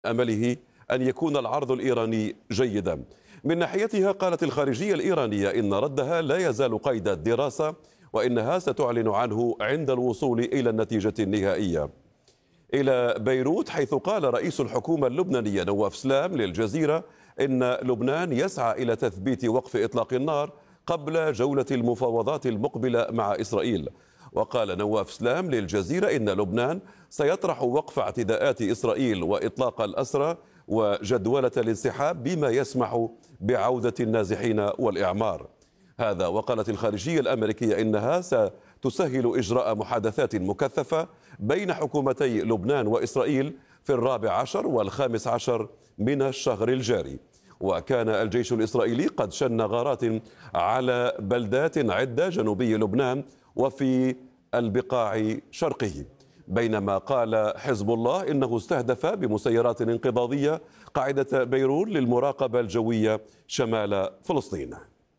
أمله أن يكون العرض الإيراني جيدا. من ناحيتها قالت الخارجية الإيرانية إن ردها لا يزال قيد الدراسة، وإنها ستعلن عنه عند الوصول إلى النتيجة النهائية. إلى بيروت، حيث قال رئيس الحكومة اللبنانية نواف سلام للجزيرة إن لبنان يسعى إلى تثبيت وقف إطلاق النار قبل جولة المفاوضات المقبلة مع إسرائيل. وقال نواف سلام للجزيرة إن لبنان سيطرح وقف اعتداءات إسرائيل وإطلاق الأسرى وجدولة الانسحاب بما يسمح بعودة النازحين والإعمار. هذا وقالت الخارجية الأمريكية إنها ستسهل إجراء محادثات مكثفة بين حكومتي لبنان وإسرائيل في 14 و15 من الشهر الجاري. وكان الجيش الإسرائيلي قد شن غارات على بلدات عدة جنوبي لبنان وفي البقاع شرقه، بينما قال حزب الله إنه استهدف بمسيرات انقضاضية قاعدة بيرون للمراقبة الجوية شمال فلسطين.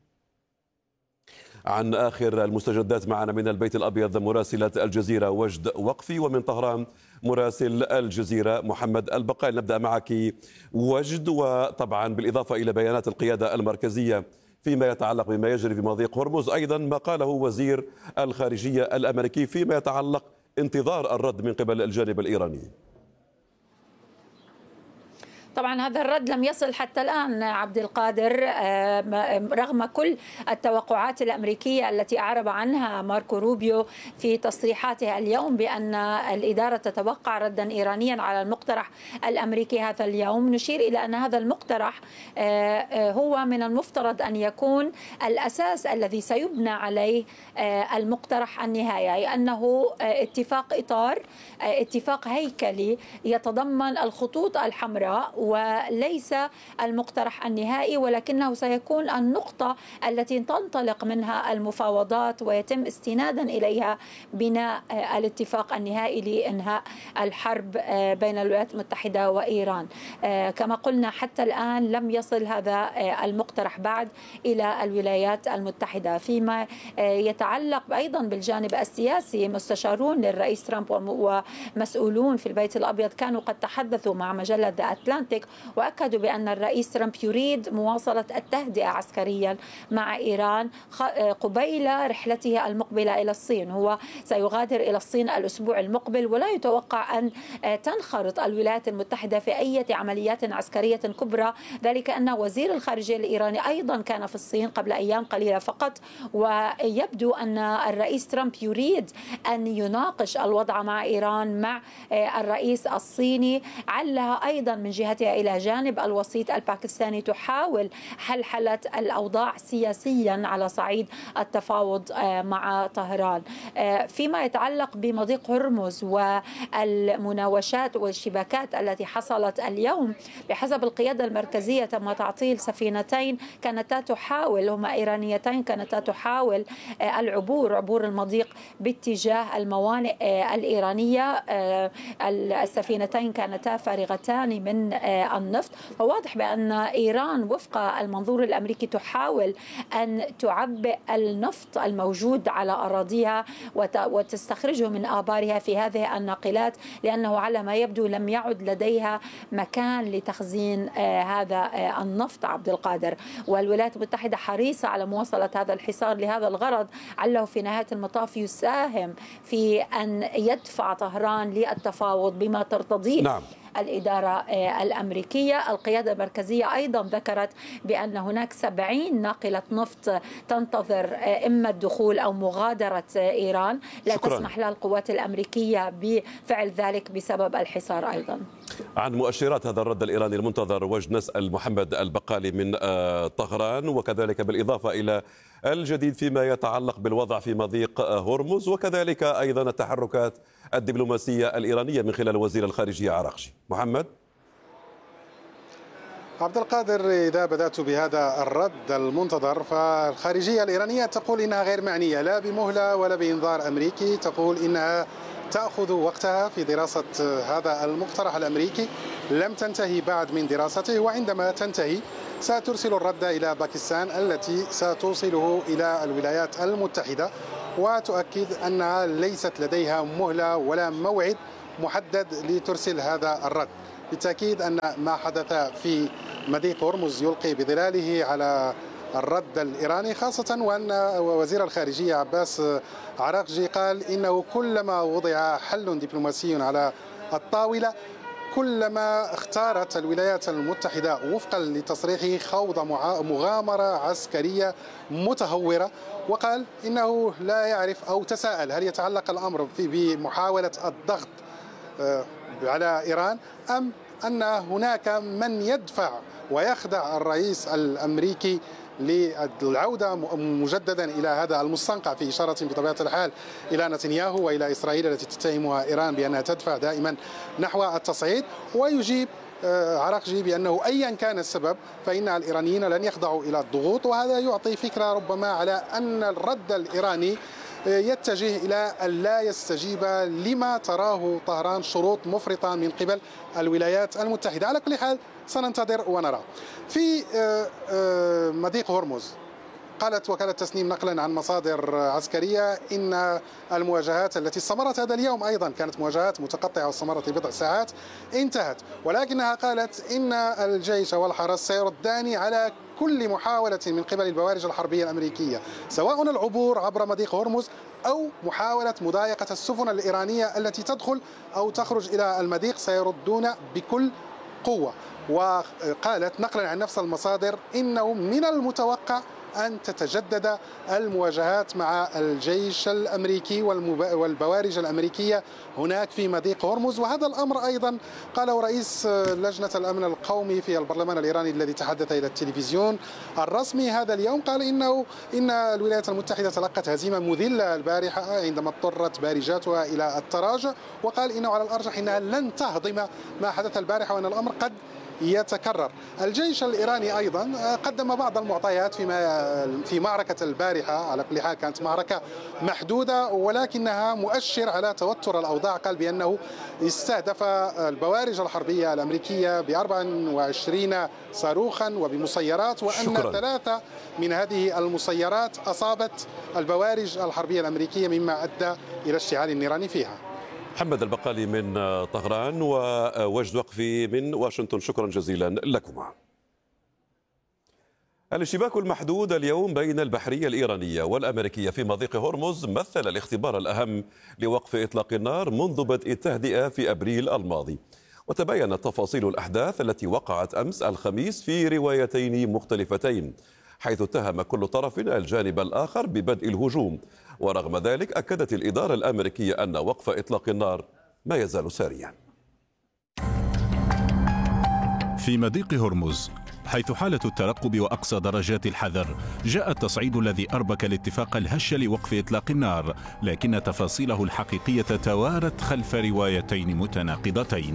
عن آخر المستجدات معنا من البيت الأبيض مراسلة الجزيرة وجد وقفي، ومن طهران مراسل الجزيرة محمد البقال. نبدأ معك وجد، وطبعا بالإضافة إلى بيانات القيادة المركزية فيما يتعلق بما يجري في مضيق هرمز، أيضا ما قاله وزير الخارجية الأمريكي فيما يتعلق انتظار الرد من قبل الجانب الإيراني. طبعا هذا الرد لم يصل حتى الآن عبد القادر، رغم كل التوقعات الأمريكية التي أعرب عنها ماركو روبيو في تصريحاته اليوم بأن الإدارة تتوقع ردا إيرانيا على المقترح الأمريكي هذا اليوم. نشير إلى أن هذا المقترح هو من المفترض أن يكون الأساس الذي سيبنى عليه المقترح النهائي، أي أنه اتفاق إطار، اتفاق هيكلي يتضمن الخطوط الحمراء وليس المقترح النهائي، ولكنه سيكون النقطة التي تنطلق منها المفاوضات ويتم استنادا إليها بناء الاتفاق النهائي لإنهاء الحرب بين الولايات المتحدة وإيران. كما قلنا حتى الآن لم يصل هذا المقترح بعد إلى الولايات المتحدة. فيما يتعلق أيضا بالجانب السياسي، مستشارون للرئيس ترامب ومسؤولون في البيت الأبيض كانوا قد تحدثوا مع مجلة ذا أتلانتيك وأكدوا بأن الرئيس ترامب يريد مواصلة التهدئة عسكريا مع إيران قبيل رحلته المقبلة إلى الصين. هو سيغادر إلى الصين الأسبوع المقبل، ولا يتوقع أن تنخرط الولايات المتحدة في أي عمليات عسكرية كبرى، ذلك أن وزير الخارجية الإيراني أيضا كان في الصين قبل أيام قليلة فقط. ويبدو أن الرئيس ترامب يريد أن يناقش الوضع مع إيران مع الرئيس الصيني، علها أيضا من جهتها إلى جانب الوسيط الباكستاني تحاول حلحلة الأوضاع سياسيا على صعيد التفاوض مع طهران. فيما يتعلق بمضيق هرمز والمناوشات والشبكات التي حصلت اليوم، بحسب القيادة المركزية تم تعطيل سفينتين كانتا تحاول، هما إيرانيتين كانتا تحاول عبور المضيق باتجاه الموانئ الإيرانية. السفينتين كانتا فارغتان من النفط، فواضح بأن إيران وفق المنظور الأمريكي تحاول أن تعبئ النفط الموجود على أراضيها وتستخرجه من آبارها في هذه الناقلات، لأنه على ما يبدو لم يعد لديها مكان لتخزين هذا النفط عبد القادر. والولايات المتحدة حريصة على مواصلة هذا الحصار لهذا الغرض، عله في نهاية المطاف يساهم في أن يدفع طهران للتفاوض بما ترتضيه نعم. الإدارة الأمريكية. القيادة المركزية أيضا ذكرت بأن هناك 70 ناقلة نفط تنتظر إما الدخول أو مغادرة إيران، لا شكرا. تسمح لها القوات الأمريكية بفعل ذلك بسبب الحصار. أيضا عن مؤشرات هذا الرد الإيراني المنتظر وجد نسأل محمد البقالي من طهران، وكذلك بالإضافة إلى الجديد فيما يتعلق بالوضع في مضيق هرمز، وكذلك أيضا التحركات الدبلوماسية الإيرانية من خلال وزير الخارجية عراقجي. محمد. عبد القادر، إذا بدأت بهذا الرد المنتظر، فالخارجية الإيرانية تقول إنها غير معنية لا بمهلة ولا بإنذار أمريكي، تقول إنها تأخذ وقتها في دراسة هذا المقترح الأمريكي، لم تنتهي بعد من دراسته، وعندما تنتهي سترسل الرد إلى باكستان التي ستوصله إلى الولايات المتحدة، وتؤكد أنها ليست لديها مهلة ولا موعد محدد لترسل هذا الرد. بالتأكيد أن ما حدث في مضيق هرمز يلقي بظلاله على الرد الإيراني، خاصة وأن وزير الخارجية عباس عراقجي قال إنه كلما وضع حل دبلوماسي على الطاولة كلما اختارت الولايات المتحدة وفقا لتصريحه خوض مغامرة عسكرية متهورة، وقال إنه لا يعرف أو تساءل هل يتعلق الأمر بمحاولة الضغط على إيران أم أن هناك من يدفع ويخدع الرئيس الأمريكي للعودة مجددا إلى هذا المستنقع، في إشارة بطبيعة الحال إلى نتنياهو وإلى إسرائيل التي تتهمها إيران بأنها تدفع دائما نحو التصعيد. ويجيب عراقجي بأنه أيا كان السبب فإن الإيرانيين لن يخضعوا إلى الضغوط، وهذا يعطي فكرة ربما على أن الرد الإيراني يتجه إلى أن لا يستجيب لما تراه طهران شروط مفرطة من قبل الولايات المتحدة. على كل حال سننتظر ونرى. في مضيق هرمز قالت وكالة تسنيم نقلا عن مصادر عسكرية إن المواجهات التي استمرت هذا اليوم أيضا كانت مواجهات متقطعة واستمرت لبضع ساعات انتهت، ولكنها قالت إن الجيش والحرس سيردان على كل محاولة من قبل البوارج الحربية الأمريكية، سواء العبور عبر مضيق هرمز أو محاولة مضايقة السفن الإيرانية التي تدخل أو تخرج إلى المضيق، سيردون بكل قوة. وقالت نقلا عن نفس المصادر إنه من المتوقع أن تتجدد المواجهات مع الجيش الأمريكي والبوارج الأمريكية هناك في مضيق هرمز. وهذا الأمر أيضا قاله رئيس لجنة الأمن القومي في البرلمان الإيراني الذي تحدث إلى التلفزيون الرسمي هذا اليوم، قال إن الولايات المتحدة تلقت هزيمة مذلة البارحة عندما اضطرت بارجاتها إلى التراجع، وقال إنه على الأرجح إنها لن تهضم ما حدث البارحة وأن الأمر قد يتكرر. الجيش الإيراني أيضا قدم بعض المعطيات في معركة البارحة، على كل حال كانت معركة محدودة ولكنها مؤشر على توتر الأوضاع. قال بأنه استهدف البوارج الحربية الأمريكية ب24 صاروخا وبمسيرات، وأن 3 من هذه المسيرات أصابت البوارج الحربية الأمريكية مما أدى إلى اشتعال النيران فيها. محمد البقالي من طهران ووجد وقفي من واشنطن، شكرا جزيلا لكما. الاشتباك المحدود اليوم بين البحرية الإيرانية والأمريكية في مضيق هرمز مثل الاختبار الأهم لوقف إطلاق النار منذ بدء التهدئة في أبريل الماضي، وتبينت تفاصيل الأحداث التي وقعت أمس الخميس في روايتين مختلفتين، حيث اتهم كل طرف الجانب الآخر ببدء الهجوم. ورغم ذلك أكدت الإدارة الأمريكية أن وقف إطلاق النار ما يزال ساريا. في مضيق هرمز حيث حالة الترقب وأقصى درجات الحذر، جاء التصعيد الذي أربك الاتفاق الهش لوقف إطلاق النار، لكن تفاصيله الحقيقية توارت خلف روايتين متناقضتين.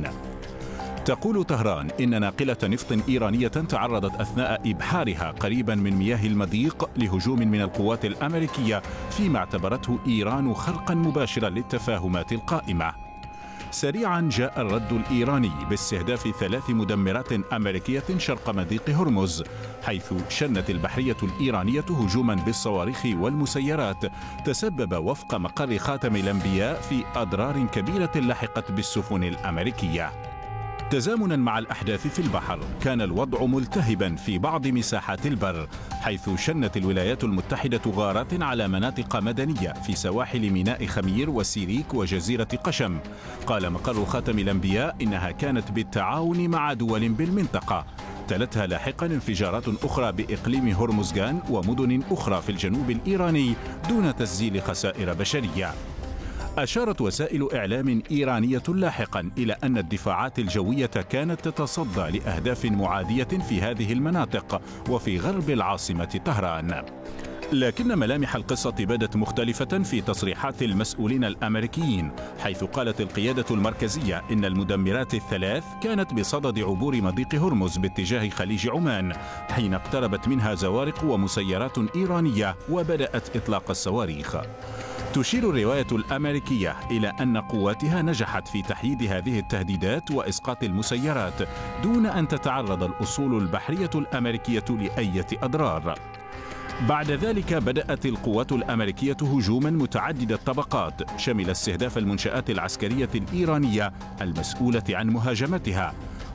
تقول طهران إن ناقلة نفط إيرانية تعرضت أثناء إبحارها قريبا من مياه المضيق لهجوم من القوات الأمريكية، فيما اعتبرته إيران خرقا مباشرا للتفاهمات القائمة. سريعا جاء الرد الإيراني باستهداف 3 مدمرات أمريكية شرق مضيق هرمز، حيث شنت البحرية الإيرانية هجوما بالصواريخ والمسيرات تسبب وفق مقر خاتم الأنبياء في أضرار كبيرة لحقت بالسفن الأمريكية. تزامنا مع الأحداث في البحر، كان الوضع ملتهبا في بعض مساحات البر، حيث شنت الولايات المتحدة غارات على مناطق مدنية في سواحل ميناء خمير وسيريك وجزيرة قشم. قال مقر خاتم الأنبياء إنها كانت بالتعاون مع دول بالمنطقة. تلتها لاحقا انفجارات أخرى بإقليم هرمزغان ومدن أخرى في الجنوب الإيراني دون تسجيل خسائر بشرية. أشارت وسائل إعلام إيرانية لاحقا إلى أن الدفاعات الجوية كانت تتصدى لأهداف معادية في هذه المناطق وفي غرب العاصمة طهران. لكن ملامح القصة بدت مختلفة في تصريحات المسؤولين الأمريكيين، حيث قالت القيادة المركزية إن المدمرات الثلاث كانت بصدد عبور مضيق هرمز باتجاه خليج عمان، حين اقتربت منها زوارق ومسيرات إيرانية وبدأت إطلاق الصواريخ. تشير الرواية الأمريكية إلى أن قواتها نجحت في تحييد هذه التهديدات وإسقاط المسيرات دون أن تتعرض الأصول البحرية الأمريكية لأي أضرار. بعد ذلك بدأت القوات الأمريكية هجوما متعدد الطبقات شمل استهداف المنشآت العسكرية الإيرانية المسؤولة عن مهاجمتها،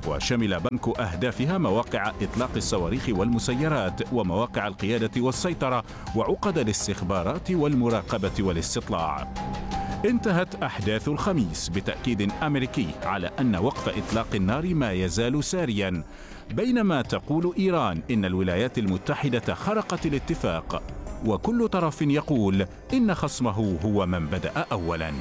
وشمل بنك أهدافها مواقع إطلاق الصواريخ والمسيرات ومواقع القيادة والسيطرة وعقد الاستخبارات والمراقبة والاستطلاع. انتهت أحداث الخميس بتأكيد أمريكي على أن وقف إطلاق النار ما يزال ساريا، بينما تقول إيران إن الولايات المتحدة خرقت الاتفاق، وكل طرف يقول إن خصمه هو من بدأ أولا.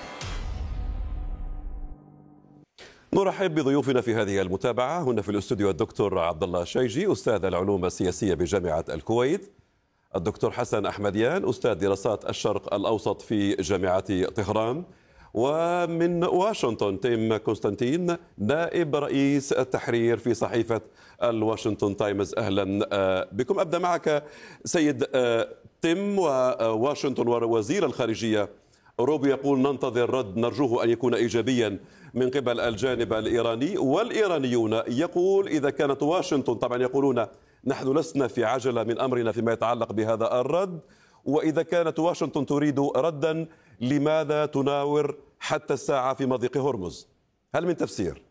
نرحب بضيوفنا في هذه المتابعة. هنا في الاستوديو الدكتور عبد الله الشيجي أستاذ العلوم السياسية بجامعة الكويت، الدكتور حسن أحمديان أستاذ دراسات الشرق الأوسط في جامعة طهران، ومن واشنطن تيم كونستانتين نائب رئيس التحرير في صحيفة الواشنطن تايمز. أهلا بكم. أبدأ معك سيد تيم. وواشنطن ووزير الخارجية روبيو يقول ننتظر رد نرجوه أن يكون إيجابيا من قبل الجانب الإيراني، والإيرانيون يقول إذا كانت واشنطن طبعا يقولون نحن لسنا في عجلة من أمرنا فيما يتعلق بهذا الرد، وإذا كانت واشنطن تريد ردا لماذا تناور حتى الساعة في مضيق هرمز؟ هل من تفسير؟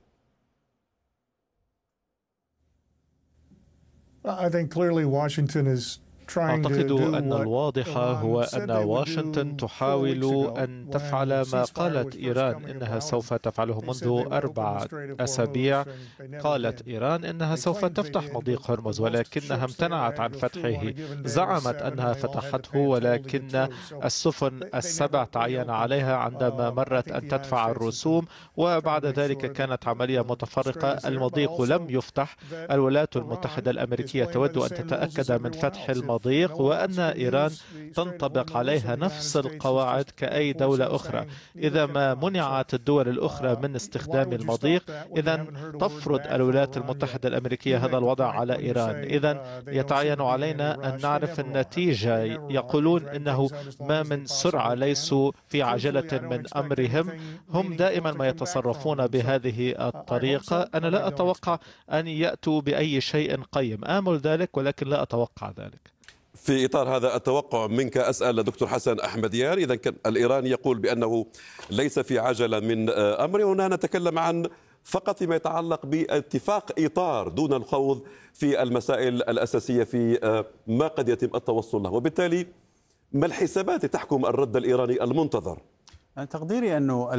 أعتقد أن الواضح هو أن واشنطن تحاول أن تفعل ما قالت إيران إنها سوف تفعله منذ 4 أسابيع. قالت إيران إنها سوف تفتح مضيق هرمز ولكنها امتنعت عن فتحه. زعمت أنها فتحته ولكن السفن ال7 تعين عليها عندما مرت أن تدفع الرسوم، وبعد ذلك كانت عملية متفرقة. المضيق لم يفتح. الولايات المتحدة الأمريكية تود أن تتأكد من فتح المضيق وأن إيران تنطبق عليها نفس القواعد كأي دولة أخرى. إذا ما منعت الدول الأخرى من استخدام المضيق، إذا تفرض الولايات المتحدة الأمريكية هذا الوضع على إيران. إذا يتعين علينا أن نعرف النتيجة. يقولون إنه ما من سرعة، ليسوا في عجلة من أمرهم، هم دائما ما يتصرفون بهذه الطريقة. أنا لا أتوقع أن يأتوا بأي شيء قيم، آمل ذلك ولكن لا أتوقع ذلك. في إطار هذا التوقع منك أسأل دكتور حسن أحمديان، إذا كان الإيراني يقول بأنه ليس في عجلة من أمره، هنا نتكلم عن فقط فيما يتعلق باتفاق إطار دون الخوض في المسائل الأساسية في ما قد يتم التوصل له، وبالتالي ما الحسابات تحكم الرد الإيراني المنتظر؟ تقديري أنه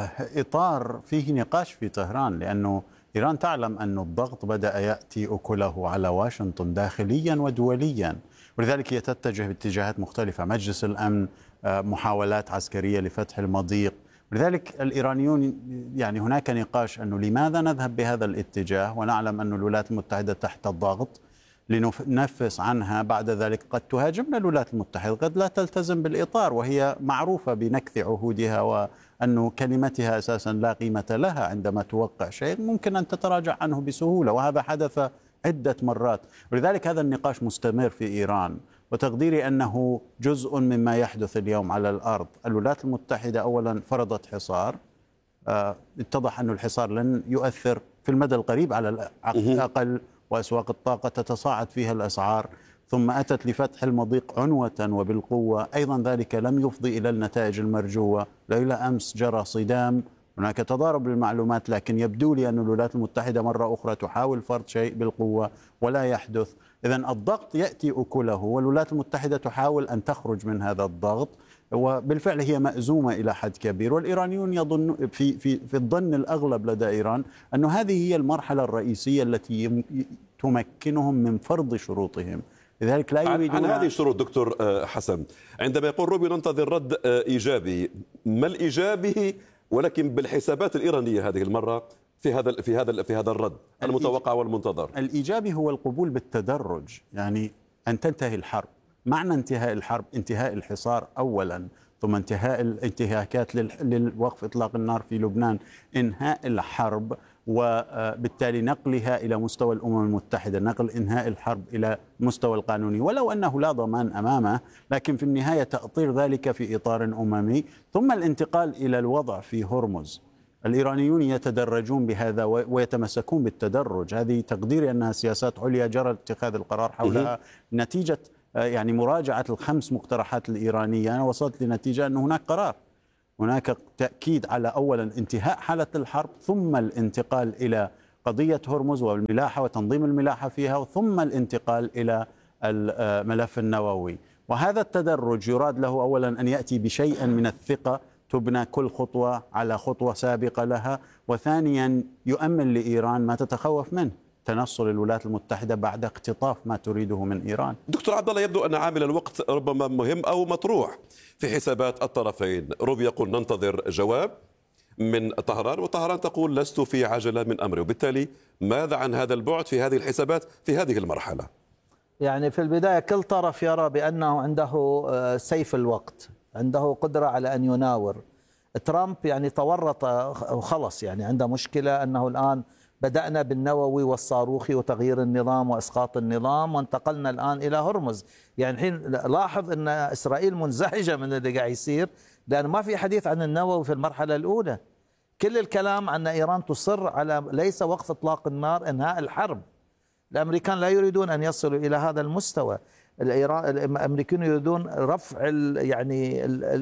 الإطار فيه نقاش في طهران، لأنه إيران تعلم أن الضغط بدأ يأتي أكله على واشنطن داخليا ودوليا، ولذلك هي تتجه باتجاهات مختلفة. مجلس الأمن محاولات عسكرية لفتح المضيق، ولذلك الإيرانيون يعني هناك نقاش أنه لماذا نذهب بهذا الاتجاه ونعلم أن الولايات المتحدة تحت الضغط لننفس عنها. بعد ذلك قد تهاجمنا الولايات المتحدة، قد لا تلتزم بالإطار، وهي معروفة بنكث عهودها وأن كلمتها أساسا لا قيمة لها. عندما توقع شيء ممكن أن تتراجع عنه بسهولة، وهذا حدث عدة مرات. ولذلك هذا النقاش مستمر في إيران، وتقديري أنه جزء مما يحدث اليوم على الأرض. الولايات المتحدة أولا فرضت حصار، اتضح أن الحصار لن يؤثر في المدى القريب على الأقل، وأسواق الطاقة تتصاعد فيها الأسعار، ثم أتت لفتح المضيق عنوة وبالقوة. أيضا ذلك لم يفضي إلى النتائج المرجوة. ليلة أمس جرى صدام، هناك تضارب للمعلومات، لكن يبدو لي أن الولايات المتحدة مرة أخرى تحاول فرض شيء بالقوة ولا يحدث. إذن الضغط يأتي أكله، والولايات المتحدة تحاول أن تخرج من هذا الضغط، وبالفعل هي مأزومة إلى حد كبير. والإيرانيون يظن في الظن الأغلب لدى إيران أن هذه هي المرحلة الرئيسية التي تمكنهم من فرض شروطهم. لذلك لا يريدون عن هذه الشروط. دكتور حسن، عندما يقول روبي ننتظر رد إيجابي، ما الإيجابي ولكن بالحسابات الإيرانية هذه المرة في هذا الرد المتوقع والمنتظر؟ الإيجابي هو القبول بالتدرج، يعني أن تنتهي الحرب. معنى انتهاء الحرب انتهاء الحصار أولا، ثم انتهاء الانتهاكات للوقف إطلاق النار في لبنان، انهاء الحرب، وبالتالي نقلها إلى مستوى الأمم المتحدة، نقل إنهاء الحرب إلى مستوى القانوني، ولو أنه لا ضمان أمامه، لكن في النهاية تأطير ذلك في إطار أممي، ثم الانتقال إلى الوضع في هرمز. الإيرانيون يتدرجون بهذا ويتمسكون بالتدرج. هذه تقديري أنها سياسات عليا جرى اتخاذ القرار حولها نتيجة يعني مراجعة ال5 مقترحات الإيرانية. أنا وصلت لنتيجة أن هناك قرار، هناك تأكيد على أولا انتهاء حالة الحرب، ثم الانتقال إلى قضية هرمز والملاحة وتنظيم الملاحة فيها، ثم الانتقال إلى الملف النووي. وهذا التدرج يراد له أولا أن يأتي بشيء من الثقة تبنى كل خطوة على خطوة سابقة لها، وثانيا يؤمن لإيران ما تتخوف منه، تنصل الولايات المتحدة بعد اقتطاف ما تريده من إيران. دكتور عبد الله، يبدو أن عامل الوقت ربما مهم أو مطروح في حسابات الطرفين. روبي يقول ننتظر جواب من طهران، وطهران تقول لست في عجلة من أمري، وبالتالي ماذا عن هذا البعد في هذه الحسابات في هذه المرحلة؟ يعني في البداية كل طرف يرى بأنه عنده سيف الوقت، عنده قدرة على أن يناور. ترامب يعني تورط وخلص، يعني عنده مشكلة أنه الآن بدأنا بالنووي والصاروخي وتغيير النظام وإسقاط النظام، وانتقلنا الآن إلى هرمز. يعني الحين لاحظ أن إسرائيل منزعجة من اللي قاعد يصير، لأن ما في حديث عن النووي في المرحلة الأولى. كل الكلام عن إيران تصر على ليس وقف إطلاق النار، إنهاء الحرب. الأمريكان لا يريدون أن يصلوا إلى هذا المستوى. الأمريكان يريدون رفع يعني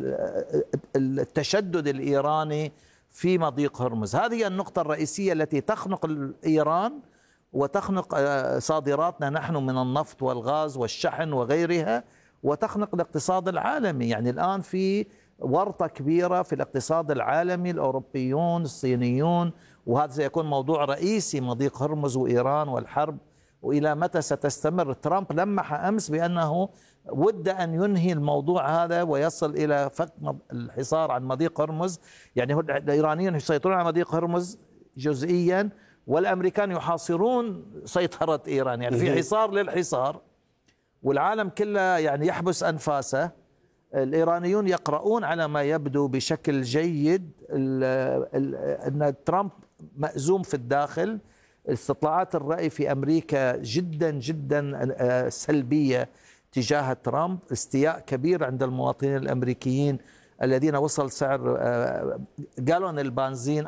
التشدد الإيراني في مضيق هرمز. هذه النقطة الرئيسية التي تخنق إيران وتخنق صادراتنا نحن من النفط والغاز والشحن وغيرها، وتخنق الاقتصاد العالمي. يعني الآن في ورطة كبيرة في الاقتصاد العالمي، الأوروبيون الصينيون، وهذا سيكون موضوع رئيسي، مضيق هرمز وإيران والحرب، وإلى متى ستستمر. ترامب لمح أمس بأنه ود أن ينهي الموضوع هذا ويصل إلى فك الحصار عن مضيق هرمز. يعني الإيرانيين يسيطرون على مضيق هرمز جزئيا، والأمريكان يحاصرون سيطرة إيران، يعني في حصار للحصار، والعالم كله يعني يحبس أنفاسه. الإيرانيون يقرؤون على ما يبدو بشكل جيد أن ترامب مأزوم في الداخل. استطلاعات الرأي في أمريكا جدا جدا سلبية تجاه ترامب، استياء كبير عند المواطنين الأمريكيين الذين وصل سعر جالون البنزين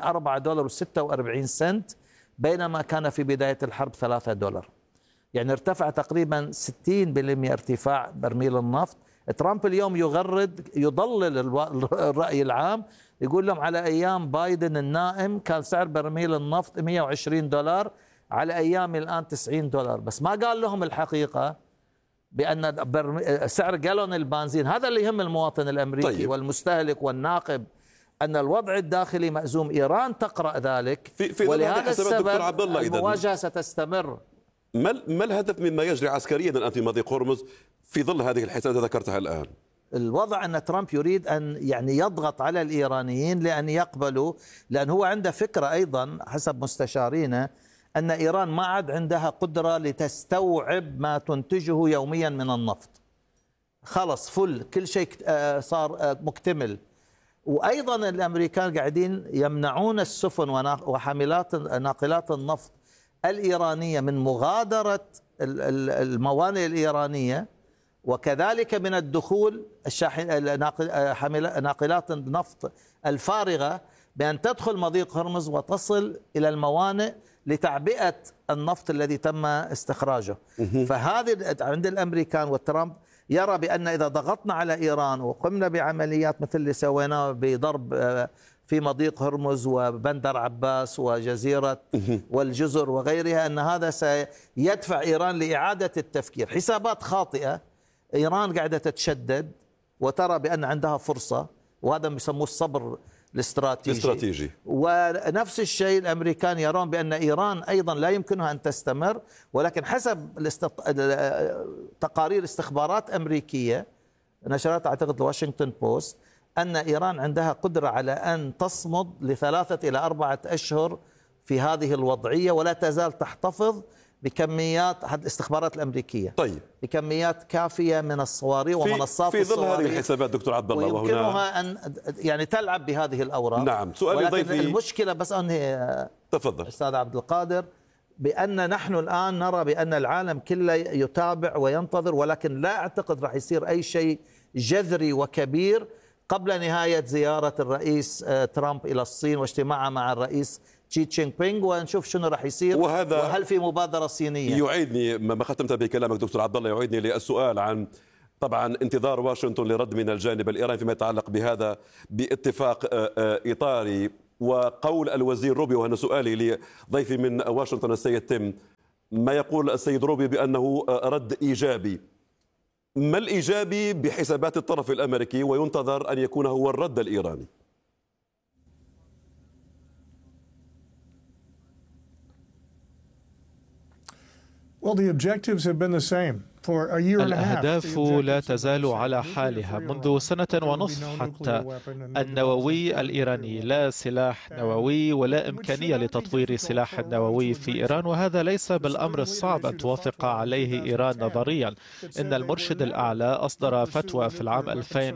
$4.46 بينما كان في بداية الحرب $3. يعني ارتفع تقريبا 60% ارتفاع برميل النفط. ترامب اليوم يضلل الرأي العام، يقول لهم على أيام بايدن النائم كان سعر برميل النفط $120، على أيام الآن $90. بس ما قال لهم الحقيقة بأن سعر جالون البنزين، هذا اللي يهم المواطن الأمريكي طيب. والمستهلك والناقب، أن الوضع الداخلي مأزوم. إيران تقرأ ذلك، ولهذا السبب المواجهة ستستمر. ما الهدف مما يجري عسكريا الآن في مضيق هرمز في ظل هذه الحسابات ذكرتها الآن؟ الوضع أن ترامب يريد أن يعني يضغط على الإيرانيين لأن يقبلوا، لأن هو عنده فكرة أيضا حسب مستشارينا أن إيران ما عاد عندها قدرة لتستوعب ما تنتجه يوميا من النفط. خلص فل، كل شيء صار مكتمل. وأيضا الأمريكان قاعدين يمنعون السفن وحاملات ناقلات النفط الإيرانية من مغادرة الموانئ الإيرانية، وكذلك من الدخول ناقلات النفط الفارغة بأن تدخل مضيق هرمز وتصل إلى الموانئ لتعبئة النفط الذي تم استخراجه. فهذه عند الأمريكان وترامب يرى بأن إذا ضغطنا على إيران وقمنا بعمليات مثل اللي سويناه بضرب في مضيق هرمز وبندر عباس وجزيرة والجزر وغيرها، أن هذا سيدفع إيران لإعادة التفكير. حسابات خاطئة. إيران قاعدة تتشدد وترى بأن عندها فرصة، وهذا يسموه الصبر الاستراتيجي. ونفس الشيء الأمريكان يرون بأن إيران أيضا لا يمكنها أن تستمر، ولكن حسب تقارير استخبارات أمريكية نشرت أعتقد الواشنطن بوست أن إيران عندها قدرة على أن تصمد ل3 إلى 4 أشهر في هذه الوضعية، ولا تزال تحتفظ بكميات الاستخبارات الأمريكية. طيب. بكميات كافية من الصواريخ ومنصات في ظل الصواريخ. هذه الحسابات دكتور عبد الله، ويمكنها أن يعني تلعب بهذه الأوراق. نعم. سؤال ضيفي، المشكلة بس أن تفضل أستاذ عبد القادر، بأن نحن الآن نرى بأن العالم كله يتابع وينتظر، ولكن لا أعتقد راح يصير أي شيء جذري وكبير قبل نهاية زيارة الرئيس ترامب إلى الصين واجتماعه مع الرئيس شي جين بينغ، ونشوف شنو راح يصير وهل في مبادرة صينية. يعيدني ما ختمت بكلامك دكتور عبد الله، يعيدني للسؤال عن طبعا انتظار واشنطن لرد من الجانب الإيراني فيما يتعلق بهذا باتفاق إطاري وقول الوزير روبيو، وهنا سؤالي لضيفي من واشنطن السيد تيم، ما يقول السيد روبيو بأنه رد إيجابي. ما الإيجابي بحسابات الطرف الأمريكي وينتظر أن يكون هو الرد الإيراني؟ الأهداف لا تزال على حالها منذ سنة ونصف حتى. النووي الإيراني، لا سلاح نووي ولا إمكانية لتطوير سلاح نووي في إيران، وهذا ليس بالأمر الصعب أن توافق عليه إيران نظريا. إن المرشد الأعلى أصدر فتوى في العام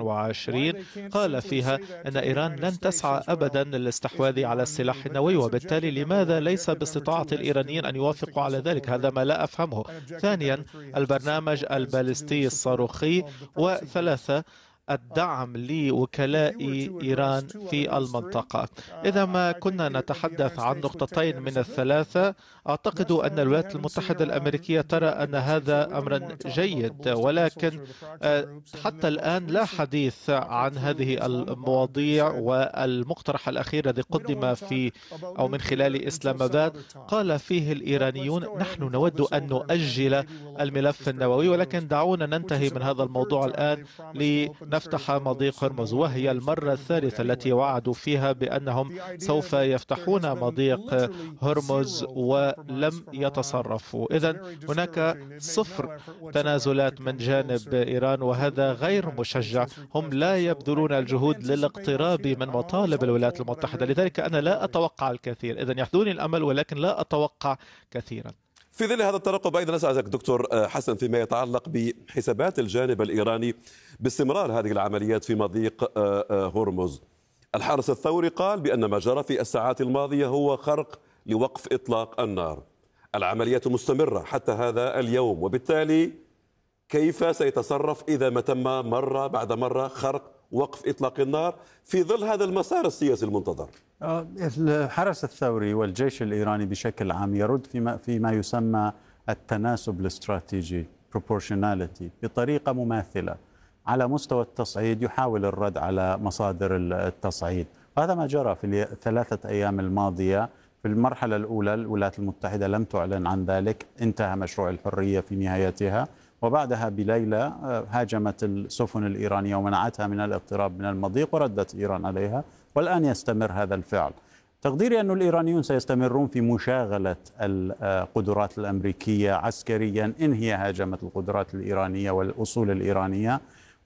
2020 قال فيها أن إيران لن تسعى أبدا للاستحواذ على السلاح النووي، وبالتالي لماذا ليس باستطاعة الإيرانيين أن يوافقوا على ذلك؟ هذا ما لا أفهمه. ثانيا، البرنامج البالستي الصاروخي. وثلاثة، الدعم لوكلاء إيران في المنطقة. إذا ما كنا نتحدث عن نقطتين من الثلاثة، أعتقد أن الولايات المتحدة الأمريكية ترى أن هذا أمرا جيد، ولكن حتى الآن لا حديث عن هذه المواضيع. والمقترح الأخير الذي قدم في أو من خلال إسلام آباد قال فيه الإيرانيون: نحن نود أن نؤجل الملف النووي، ولكن دعونا ننتهي من هذا الموضوع الآن لنفتح مضيق هرمز. وهي المرة الثالثة التي وعدوا فيها بأنهم سوف يفتحون مضيق هرمز ولم يتصرفوا. إذن هناك صفر تنازلات من جانب إيران، وهذا غير مشجع. هم لا يبذلون الجهود للاقتراب من مطالب الولايات المتحدة، لذلك أنا لا أتوقع الكثير. إذن يحدوني الأمل ولكن لا أتوقع كثيرا. في ظل هذا الترقب أيضا أسألك دكتور حسن فيما يتعلق بحسابات الجانب الإيراني باستمرار هذه العمليات في مضيق هرمز. الحرس الثوري قال بأن ما جرى في الساعات الماضية هو خرق لوقف إطلاق النار. العمليات مستمرة حتى هذا اليوم، وبالتالي كيف سيتصرف إذا ما تم مرة بعد مرة خرق وقف إطلاق النار في ظل هذا المسار السياسي المنتظر؟ الحرس الثوري والجيش الإيراني بشكل عام يرد فيما يسمى التناسب الاستراتيجي proportionality بطريقة مماثلة. على مستوى التصعيد يحاول الرد على مصادر التصعيد، وهذا ما جرى في الثلاثة أيام الماضية. في المرحلة الأولى الولايات المتحدة لم تعلن عن ذلك، انتهى مشروع الحرية في نهايتها، وبعدها بليلة هاجمت السفن الإيرانية ومنعتها من الاقتراب من المضيق، وردت إيران عليها، والآن يستمر هذا الفعل. تقديري أن الإيرانيون سيستمرون في مشاغلة القدرات الأمريكية عسكريا إن هي هاجمت القدرات الإيرانية والأصول الإيرانية،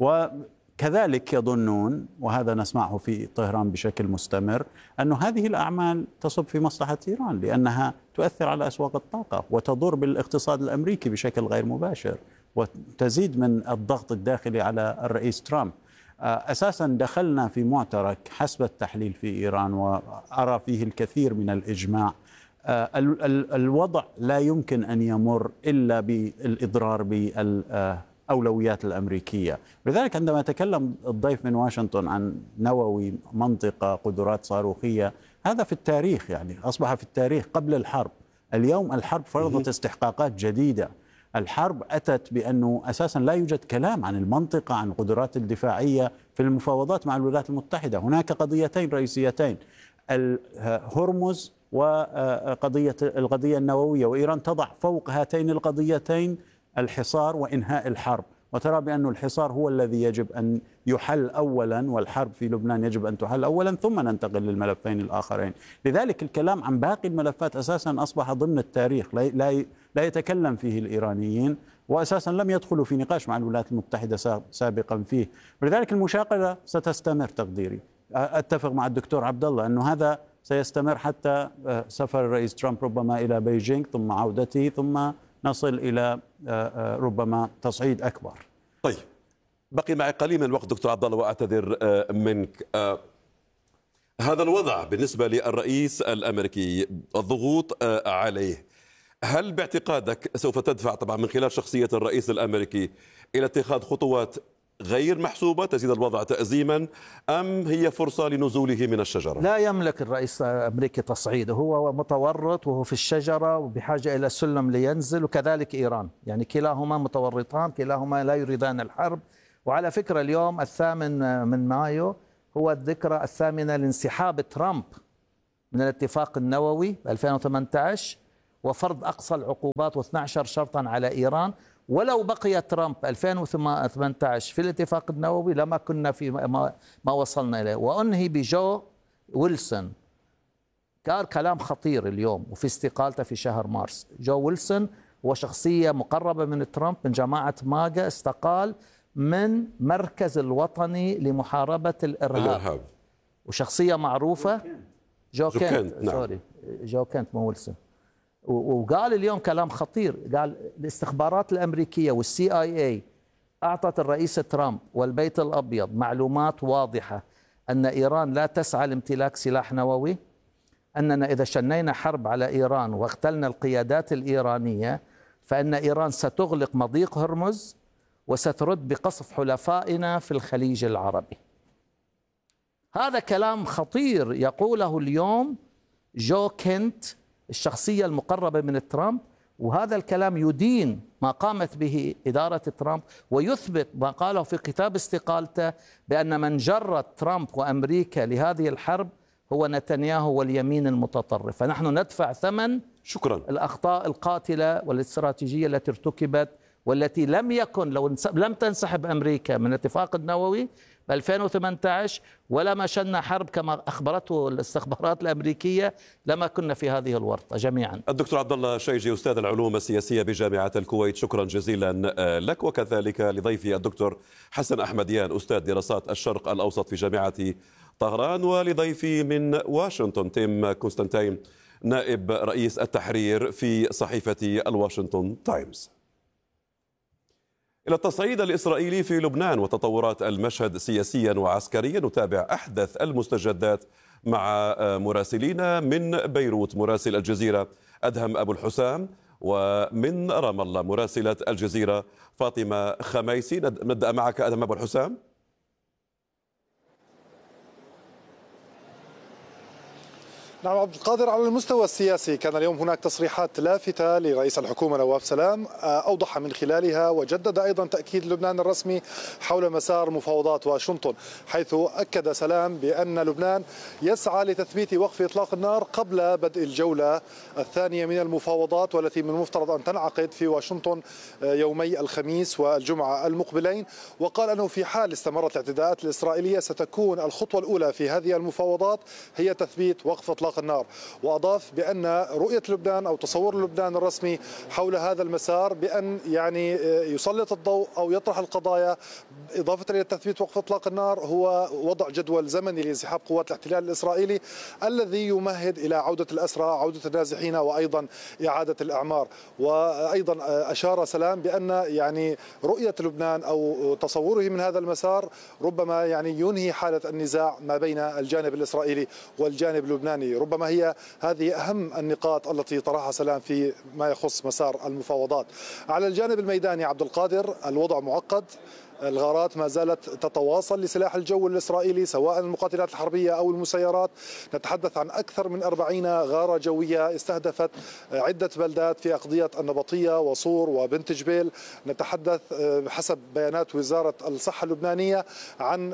وكذلك يظنون، وهذا نسمعه في طهران بشكل مستمر، أن هذه الأعمال تصب في مصلحة إيران لأنها تؤثر على أسواق الطاقة وتضر بالاقتصاد الأمريكي بشكل غير مباشر وتزيد من الضغط الداخلي على الرئيس ترامب. أساسا دخلنا في معترك حسب التحليل في إيران، وأرى فيه الكثير من الإجماع. الوضع لا يمكن أن يمر إلا بالإضرار بالأولويات الأمريكية. لذلك عندما تكلم الضيف من واشنطن عن نووي، منطقة، قدرات صاروخية، هذا في التاريخ، يعني أصبح في التاريخ قبل الحرب. اليوم الحرب فرضت استحقاقات جديدة. الحرب أتت بأنه أساسا لا يوجد كلام عن المنطقة، عن القدرات الدفاعية في المفاوضات مع الولايات المتحدة. هناك قضيتين رئيسيتين: هرمز القضية النووية، وإيران تضع فوق هاتين القضيتين الحصار وإنهاء الحرب، وترى بأن الحصار هو الذي يجب أن يحل أولا، والحرب في لبنان يجب أن تحل أولا ثم ننتقل للملفين الآخرين. لذلك الكلام عن باقي الملفات أساسا أصبح ضمن التاريخ، لا يتكلم فيه الإيرانيين، وأساسا لم يدخلوا في نقاش مع الولايات المتحدة سابقا فيه. ولذلك المشاقلة ستستمر. تقديري أتفق مع الدكتور عبد الله أنه هذا سيستمر حتى سفر الرئيس ترامب ربما إلى بيجينغ ثم عودته، ثم نصل إلى ربما تصعيد أكبر. طيب، بقي معي قليل من الوقت دكتور عبد الله وأعتذر منك. هذا الوضع بالنسبة للرئيس الأمريكي، الضغوط عليه، هل باعتقادك سوف تدفع طبعا من خلال شخصية الرئيس الأمريكي إلى اتخاذ خطوات غير محسوبة تزيد الوضع تأزيما، أم هي فرصة لنزوله من الشجرة؟ لا يملك الرئيس الأمريكي تصعيده، هو متورط وهو في الشجرة وبحاجة إلى سلم لينزل، وكذلك إيران، يعني كلاهما متورطان، كلاهما لا يريدان الحرب. وعلى فكرة اليوم 8 من مايو هو الذكرى 8 لانسحاب ترامب من الاتفاق النووي 2018 وفرض أقصى العقوبات و12 شرطا على إيران. ولو بقي ترامب 2018 في الاتفاق النووي لما كنا في ما وصلنا إليه. وأنهي بجو ويلسون، قال كلام خطير اليوم وفي استقالته في شهر مارس. جو ويلسون هو شخصية مقربة من ترامب من جماعة ماجا، استقال من مركز الوطني لمحاربة الإرهاب وشخصية معروفة. جو كنت نعم. سوري جو كنت مو ويلسون. وقال اليوم كلام خطير، قال الاستخبارات الأمريكية والCIA أعطت الرئيس ترامب والبيت الأبيض معلومات واضحة أن إيران لا تسعى لامتلاك سلاح نووي، أننا إذا شنينا حرب على إيران واغتلنا القيادات الإيرانية فإن إيران ستغلق مضيق هرمز وسترد بقصف حلفائنا في الخليج العربي. هذا كلام خطير يقوله اليوم جو كنت، الشخصية المقربة من ترامب، وهذا الكلام يدين ما قامت به إدارة ترامب ويثبت ما قاله في كتاب استقالته بأن من جرد ترامب وأمريكا لهذه الحرب هو نتنياهو واليمين المتطرف. فنحن ندفع ثمن الأخطاء القاتلة والاستراتيجية التي ارتكبت والتي لم يكن لم تنسحب أمريكا من الاتفاق النووي ب 2018 ولا ما شن حرب كما أخبرته الاستخبارات الأمريكية لما كنا في هذه الورطة جميعا. الدكتور عبد الله شيجي أستاذ العلوم السياسية بجامعة الكويت، شكرا جزيلا لك، وكذلك لضيفي الدكتور حسن أحمديان أستاذ دراسات الشرق الأوسط في جامعة طهران، ولضيفي من واشنطن تيم كونستانتين نائب رئيس التحرير في صحيفة الواشنطن تايمز. إلى التصعيد الإسرائيلي في لبنان وتطورات المشهد سياسيا وعسكريا، نتابع أحدث المستجدات مع مراسلين من بيروت مراسل الجزيرة أدهم أبو الحسام، ومن رام الله مراسلة الجزيرة فاطمة خميسي. نبدأ معك أدهم أبو الحسام. نعم عبد القادر، على المستوى السياسي كان اليوم هناك تصريحات لافتة لرئيس الحكومة نواف سلام أوضح من خلالها وجدد أيضا تأكيد لبنان الرسمي حول مسار مفاوضات واشنطن، حيث أكد سلام بأن لبنان يسعى لتثبيت وقف إطلاق النار قبل بدء الجولة الثانية من المفاوضات والتي من المفترض أن تنعقد في واشنطن يومي الخميس والجمعة المقبلين. وقال أنه في حال استمرت الاعتداءات الإسرائيلية ستكون الخطوة الأولى في هذه المفاوضات هي تثبيت وقف إطلاق النار. وأضاف بأن رؤية لبنان أو تصور لبنان الرسمي حول هذا المسار بأن يعني يسلط الضوء أو يطرح القضايا إضافة إلى تثبيت وقف إطلاق النار هو وضع جدول زمني لانسحاب قوات الاحتلال الإسرائيلي الذي يمهد إلى عودة الأسرى، عودة النازحين، وأيضا إعادة الأعمار. وأيضا أشار سلام بأن يعني رؤية لبنان أو تصوره من هذا المسار ربما يعني ينهي حالة النزاع ما بين الجانب الإسرائيلي والجانب اللبناني. ربما هي هذه أهم النقاط التي طرحها سلام في ما يخص مسار المفاوضات. على الجانب الميداني عبد القادر الوضع معقد، الغارات ما زالت تتواصل لسلاح الجو الإسرائيلي سواء المقاتلات الحربية أو المسيرات. نتحدث عن أكثر من 40 غارة جوية استهدفت عدة بلدات في أقضية النبطية وصور وبنت جبيل. نتحدث بحسب بيانات وزارة الصحة اللبنانية عن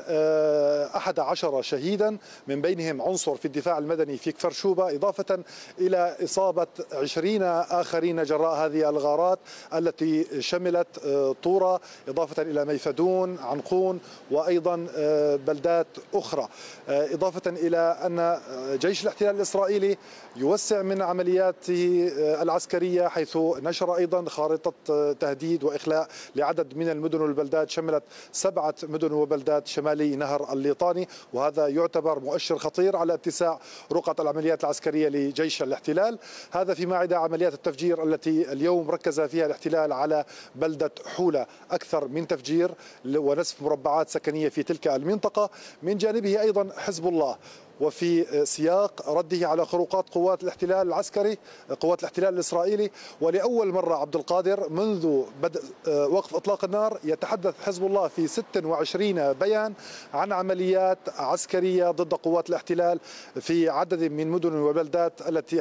11 شهيدا من بينهم عنصر في الدفاع المدني في كفر شوبة، إضافة إلى إصابة 20 آخرين جراء هذه الغارات التي شملت طورة إضافة إلى ميفدون، عنقون، وأيضا بلدات أخرى. إضافة إلى أن جيش الاحتلال الإسرائيلي يوسع من عملياته العسكرية، حيث نشر أيضا خارطة تهديد وإخلاء لعدد من المدن والبلدات شملت 7 مدن وبلدات شمالي نهر الليطاني، وهذا يعتبر مؤشر خطير على اتساع رقعة العمليات العسكرية لجيش الاحتلال. هذا فيما عدا عمليات التفجير التي اليوم ركز فيها الاحتلال على بلدة حولة، أكثر من تفجير ونسف مربعات سكنية في تلك المنطقة. من جانبه أيضا حزب الله، وفي سياق رده على خروقات قوات الاحتلال العسكري قوات الاحتلال الإسرائيلي. ولأول مرة عبد القادر منذ بدء وقف إطلاق النار يتحدث حزب الله في 26 بيان عن عمليات عسكرية ضد قوات الاحتلال في عدد من مدن وبلدات التي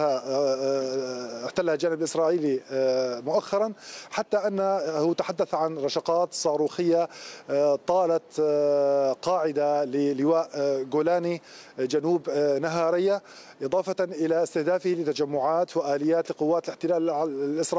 احتلها الجانب الإسرائيلي مؤخرا، حتى أنه تحدث عن رشقات صاروخية طالت قاعدة للواء جولاني جنوب نهارية، إضافة إلى استهدافه لتجمعات وآليات لقوات الاحتلال الإسرائيلي